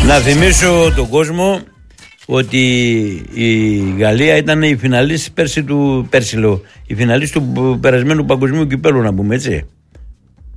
Να θυμίσω τον κόσμο ότι η Γαλλία ήταν η φιναλίστ η φιναλίστ του περασμένου παγκοσμίου κυπέλλου, να πούμε έτσι.